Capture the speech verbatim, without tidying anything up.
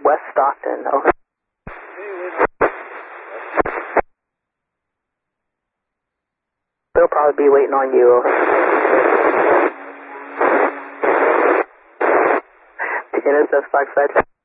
West Stockton, over. They'll probably be waiting on you, over. N S S Fox five.